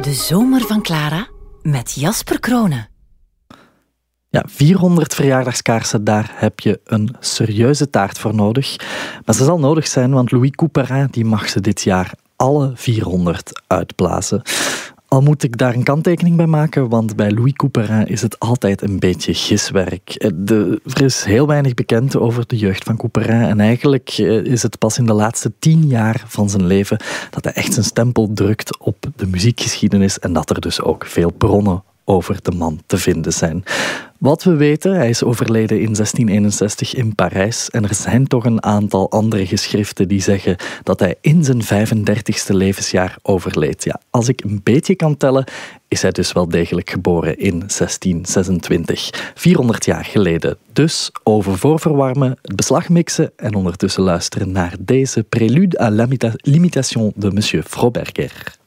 De zomer van Clara met Jasper Kronen. Ja, 400 verjaardagskaarsen, daar heb je een serieuze taart voor nodig. Maar ze zal nodig zijn, want Louis Couperin die mag ze dit jaar alle 400 uitblazen. Al moet ik daar een kanttekening bij maken, want bij Louis Couperin is het altijd een beetje giswerk. Er is heel weinig bekend over de jeugd van Couperin en eigenlijk is het pas in de laatste 10 jaar van zijn leven dat hij echt zijn stempel drukt op de muziekgeschiedenis en dat er dus ook veel bronnen over de man te vinden zijn. Wat we weten, hij is overleden in 1661 in Parijs en er zijn toch een aantal andere geschriften die zeggen dat hij in zijn 35e levensjaar overleed. Ja, als ik een beetje kan tellen, is hij dus wel degelijk geboren in 1626. 400 jaar geleden. Dus over voorverwarmen, het beslag mixen en ondertussen luisteren naar deze prélude à l'imitation de Monsieur Froberger.